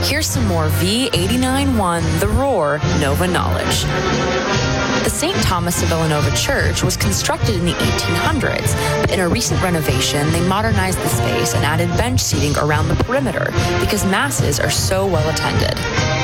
Here's some more V89.1 The Roar Nova knowledge. The St. Thomas of Villanova Church was constructed in the 1800s, but in a recent renovation, they modernized the space and added bench seating around the perimeter because masses are so well attended.